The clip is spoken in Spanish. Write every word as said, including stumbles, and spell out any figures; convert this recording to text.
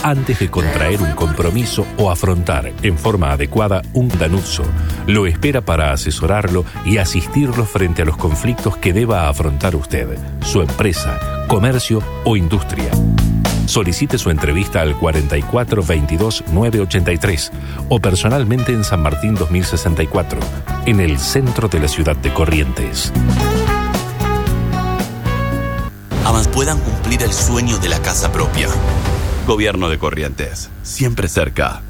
antes de contraer un compromiso o afrontar en forma adecuada un danuzzo. Lo espera para asesorarlo y asistirlo frente a los conflictos que deba afrontar usted, su empresa, comercio o industria. Solicite su entrevista al cuarenta y cuatro veintidós nueve ochenta y tres o personalmente en San Martín dos mil sesenta y cuatro, en el centro de la ciudad de Corrientes. Amas puedan cumplir el sueño de la casa propia. Gobierno de Corrientes, siempre cerca.